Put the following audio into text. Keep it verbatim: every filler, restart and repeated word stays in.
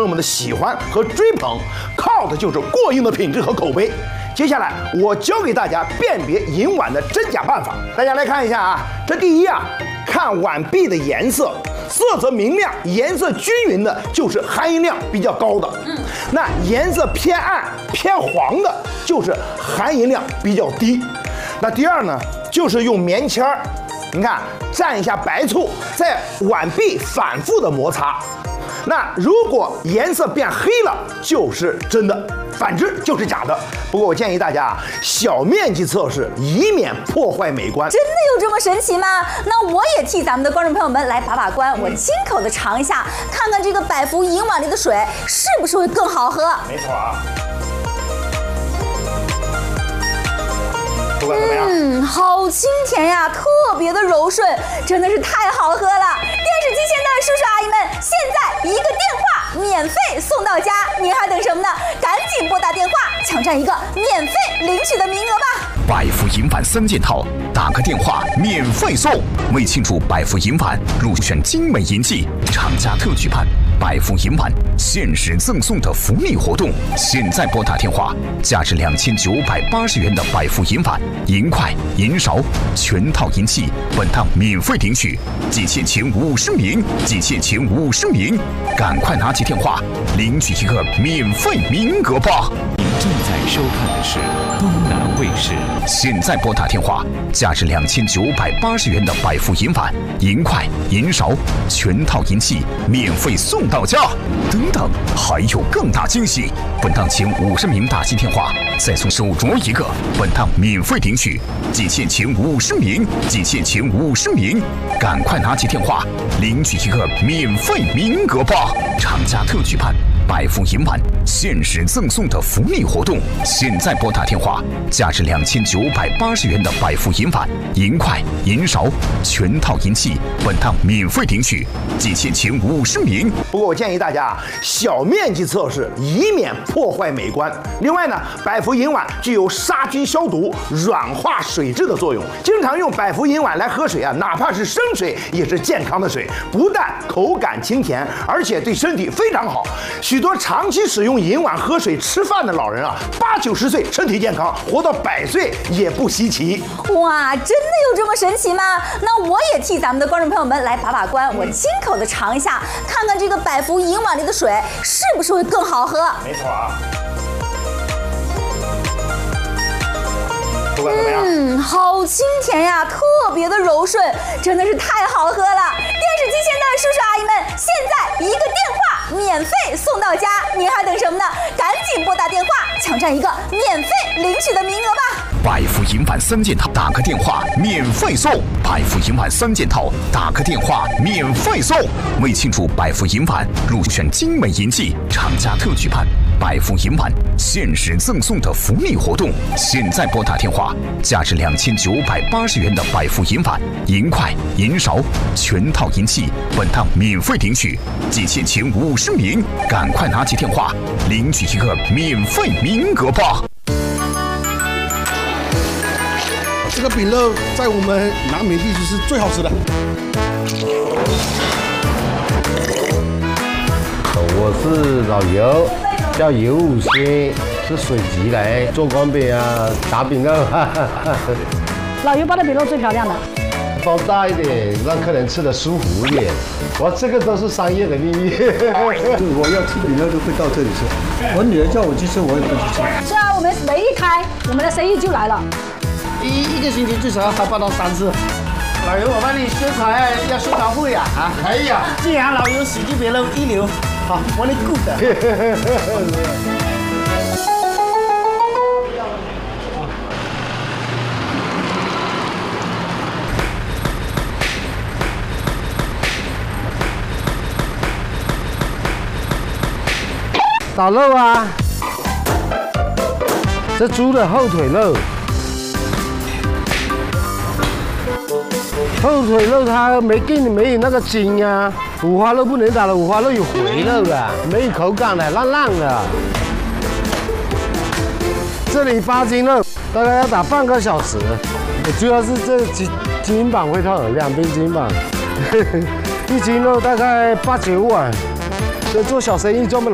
友们的喜欢和追捧，靠的就是过硬的品质和口碑。接下来我教给大家辨别银碗的真假办法，大家来看一下啊。这第一啊，看碗壁的颜色，色泽明亮、颜色均匀的，就是含银量比较高的。嗯，那颜色偏暗、偏黄的，就是含银量比较低。那第二呢，就是用棉签儿，你看蘸一下白醋，在碗壁反复的摩擦。那如果颜色变黑了，就是真的；反之就是假的。不过我建议大家啊，小面积测试，以免破坏美观。 真的有这么神奇吗？那我也替咱们的观众朋友们来把把关，我亲口的尝一下，看看这个百福银碗里的水是不是会更好喝。 没错啊。不管怎么样， 嗯，好清甜呀，特别的柔顺，真的是太好喝了。电视机前的叔叔阿姨们，现在一个电话免费送到家，您还等什么呢？赶紧拨打电话，抢占一个免费领取的名额吧。 百福银碗三件套，打个电话免费送。为庆祝百福银碗入选精美银季，厂家特举办百福银碗限时赠送的福利活动，现在拨打电话，价值两千九百八十元的百福银碗、银筷、银勺全套银器，本档免费领取，仅限前五十名，仅限前五十名，赶快拿起电话领取一个免费名额吧！ 您正在收看的是东南卫视。 现在拨打电话，价值两千九百八十元的百福银碗、银筷、银勺全套银器免费送到家。等等，还有更大惊喜！本档前五十名打进电话，再送手镯一个，本档免费领取，仅限前五十名，仅限前五十名，赶快拿起电话领取一个免费名额吧！厂家特举办百福银碗限时赠送的福利活动，现在拨打电话，价值两千九百八十元的百福银碗、银筷、银勺全套银器，本档免费领取，仅限前五十名。 不过我建议大家啊，小面积测试，以免破坏美观。另外呢，百福银碗具有杀菌消毒、软化水质的作用，经常用百福银碗来喝水啊，哪怕是生水也是健康的水，不但口感清甜，而且对身体非常好。许多长期使用银碗喝水吃饭的老人啊，八九十岁身体健康，活到百岁也不稀奇。 哇，真的有这么神奇吗？那我也替咱们的观众朋友们来把把关，我亲口的尝一下，看看这个百福银碗里的水是不是会更好喝。 没错啊。不管怎么样， 嗯，好清甜呀，特别的柔顺，真的是太好喝了。电视机前的叔叔阿姨们，现在一个电话免费送到家，您还等什么呢？赶紧拨打电话，抢占一个免费领取的名额吧。 百福银碗三件套，打个电话免费送。百福银碗三件套，打个电话免费送。为庆祝百福银碗入选精美银季，厂家特举办百福银碗限时赠送的福利活动，现在拨打电话，价值两千九百八十元的百福银碗、银筷、银勺全套银器，本档免费领取，仅限前五十名，赶快拿起电话领取一个免费名额吧！ 这个饼肉在我们南美地区是最好吃的。 我是老尤，叫尤武先，是水吉来做光饼啊，打饼肉。 老尤包的饼肉最漂亮的， 包大一点，让客人吃得舒服一点。我这个都是商业的秘密。 我要吃饼肉就会到这里吃，我女儿叫我去吃，我也不去吃。 是啊，我们门一开，我们的生意就来了。 一一个星期最少要开办到三次。老尤，我帮你宣传要宣传会啊啊！可以啊。既然老尤喜剧饼肉一流，好，我来顾的。 打肉啊，这猪的后腿肉。后腿肉它没给你没有那个筋啊，五花肉不能打了，五花肉有回肉的，没有口感的，烂烂的。这里八斤肉，大概要打半个小时。主要是这几斤板会痛，两边斤板，一斤肉大概八九碗。这做小生意赚不了。